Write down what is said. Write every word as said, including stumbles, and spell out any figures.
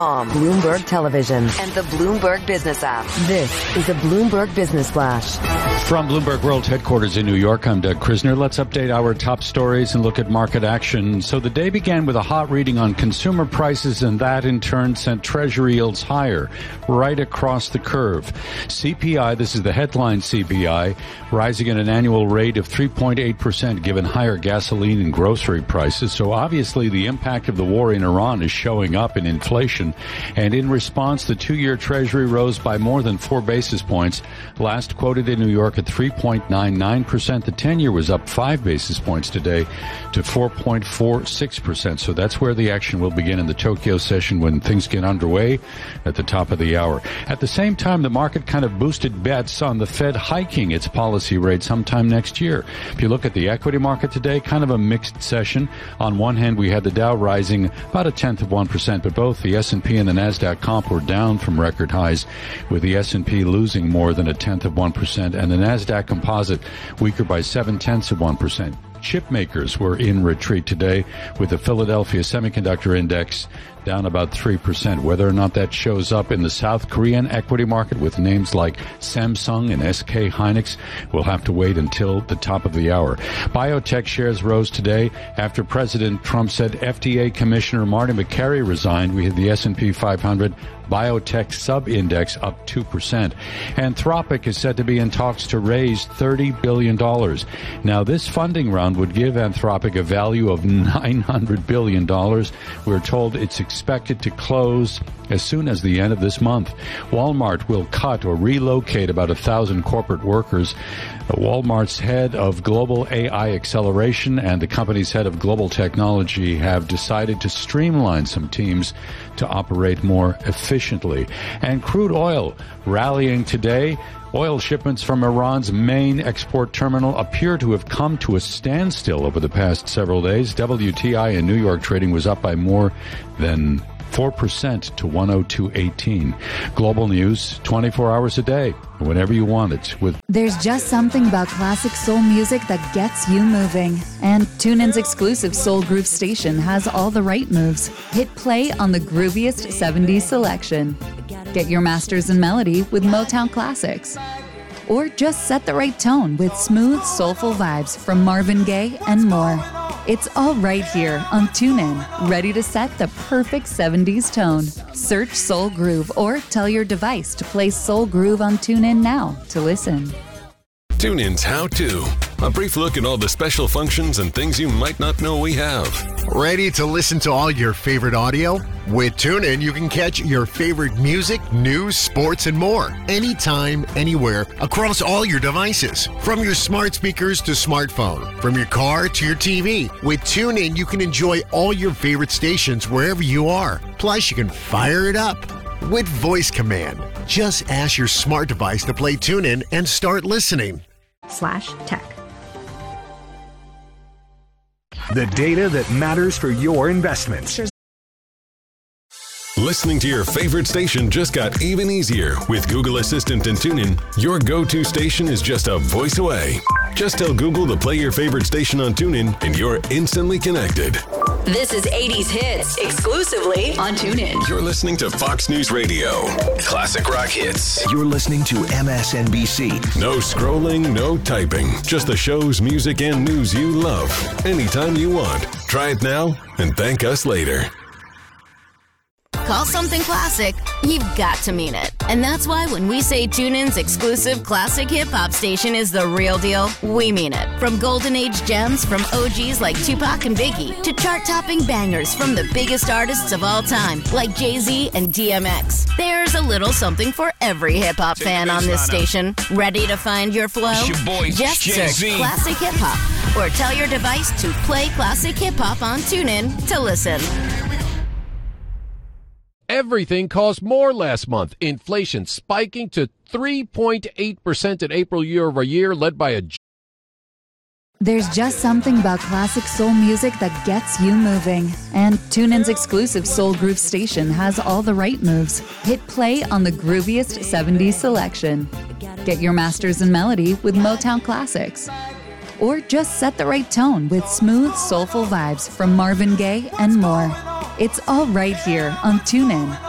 Bloomberg Television, and the Bloomberg Business app. This is a Bloomberg Business Flash. From Bloomberg World Headquarters in New York, I'm Doug Krisner. Let's update our top stories and look at market action. So the day began with a hot reading on consumer prices, and that in turn sent Treasury yields higher, right across the curve. C P I, this is the headline C P I, rising at an annual rate of three point eight percent given higher gasoline and grocery prices. So obviously the impact of the war in Iran is showing up in inflation. And in response, the two-year Treasury rose by more than four basis points. Last quoted in New York at three point nine nine percent. The ten-year was up five basis points today to four point four six percent. So that's where the action will begin in the Tokyo session when things get underway at the top of the hour. At the same time, the market kind of boosted bets on the Fed hiking its policy rate sometime next year. If you look at the equity market today, kind of a mixed session. On one hand, we had the Dow rising about a tenth of one percent, but both the S and P and the NASDAQ comp were down from record highs, with the S and P losing more than a tenth of one percent and the NASDAQ composite weaker by seven tenths of one percent. Chip makers were in retreat today, with the Philadelphia Semiconductor Index down about three percent. Whether or not that shows up in the South Korean equity market with names like Samsung and S K Hynix, we'll have to wait until the top of the hour. Biotech shares rose today after President Trump said F D A Commissioner Marty Makary resigned. We had the S and P five hundred Biotech sub-index up two percent. Anthropic is said to be in talks to raise thirty billion dollars. Now, this funding round would give Anthropic a value of nine hundred billion dollars. We're told it's expected to close as soon as the end of this month. Walmart will cut or relocate about a thousand corporate workers. Walmart's head of global A I acceleration and the company's head of global technology have decided to streamline some teams to operate more efficiently. And crude oil rallying today. Oil shipments from Iran's main export terminal appear to have come to a standstill over the past several days. W T I in New York trading was up by more than four percent to one oh two eighteen. Global news twenty-four hours a day, whenever you want it. With There's just something about classic soul music that gets you moving. And TuneIn's exclusive Soul Groove station has all the right moves. Hit play on the grooviest seventies selection. Get your masters in melody with Motown Classics. Or just set the right tone with smooth, soulful vibes from Marvin Gaye and more. It's all right here on TuneIn, ready to set the perfect seventies tone. Search Soul Groove or tell your device to play Soul Groove on TuneIn now to listen. TuneIn's How To. A brief look at all the special functions and things you might not know we have. Ready to listen to all your favorite audio? With TuneIn, you can catch your favorite music, news, sports, and more. Anytime, anywhere, across all your devices. From your smart speakers to smartphone. From your car to your T V. With TuneIn, you can enjoy all your favorite stations wherever you are. Plus, you can fire it up with voice command. Just ask your smart device to play TuneIn and start listening. Slash tech. The data that matters for your investments. Listening to your favorite station just got even easier. With Google Assistant and TuneIn, your go-to station is just a voice away. Just tell Google to play your favorite station on TuneIn and you're instantly connected. This is eighties Hits, exclusively on TuneIn. You're listening to Fox News Radio. Classic rock hits. You're listening to M S N B C. No scrolling, no typing. Just the shows, music, and news you love. Anytime you want. Try it now and thank us later. Call something classic, you've got to mean it. And that's why when we say TuneIn's exclusive classic hip-hop station is the real deal, we mean it. From golden age gems from O Gs like Tupac and Biggie to chart-topping bangers from the biggest artists of all time like Jay-Z and D M X. There's a little something for every hip-hop fan on this station. Ready to find your flow? It's your boy, Just Jay-Z. search Classic Hip Hop or tell your device to play Classic Hip Hop on TuneIn to listen. Everything cost more last month. Inflation spiking to three point eight percent in April year over year, led by a... There's just something about classic soul music that gets you moving. And TuneIn's exclusive Soul Groove station has all the right moves. Hit play on the grooviest seventies selection. Get your masters in melody with Motown Classics. Or just set the right tone with smooth, soulful vibes from Marvin Gaye and more. It's all right here on TuneIn,